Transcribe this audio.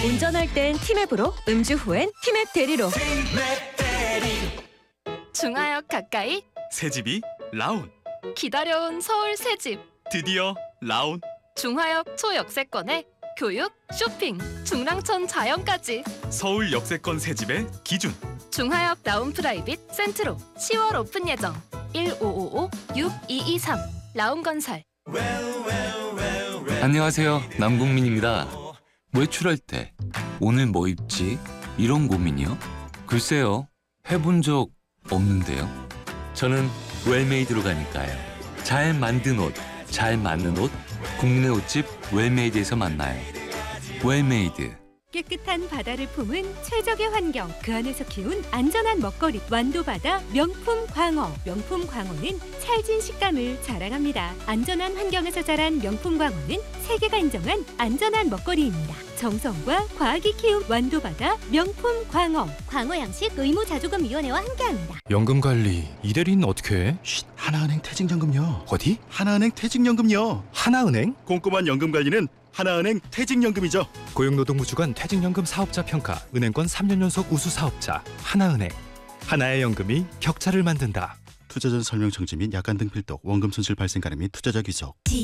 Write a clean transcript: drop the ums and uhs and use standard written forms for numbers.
운전할 땐 티맵으로, 음주 후엔 티맵 대리로. 중하역 가까이 새집이 라온. 기다려온 서울 새집. 드디어 라온. 중하역 초역세권에 교육, 쇼핑, 중랑천 자연까지. 서울 역세권 새집의 기준. 중하역 라운 프라이빗 센트로 10월 오픈 예정. 1555-6223 라운건설. 안녕하세요, 남궁민입니다. 외출할 때 오늘 뭐 입지? 이런 고민이요? 글쎄요, 해본 적 없는데요. 저는 웰메이드로 가니까요. 잘 만든 옷, 잘 맞는 옷, 국내 옷집 웰메이드에서 만나요. 웰메이드. 깨끗한 바다를 품은 최적의 환경, 그 안에서 키운 안전한 먹거리, 완도바다 명품 광어. 명품 광어는 찰진 식감을 자랑합니다. 안전한 환경에서 자란 명품 광어는 세계가 인정한 안전한 먹거리입니다. 정성과 과학이 키운 완도바다 명품 광어. 광어 양식 의무자조금위원회와 함께합니다. 연금관리 이대리는 어떻게 해? 하나은행 퇴직연금요. 어디? 하나은행 퇴직연금요. 하나은행? 꼼꼼한 연금관리는 하나은행 퇴직연금이죠. 고용노동부 주관 퇴직연금 사업자 평가 은행권 3년 연속 우수 사업자 하나은행. 하나의 연금이 격차를 만든다. 투자 전 설명 청지 및 약관 등 필독, 원금 손실 발생 가능 및 투자자 귀속.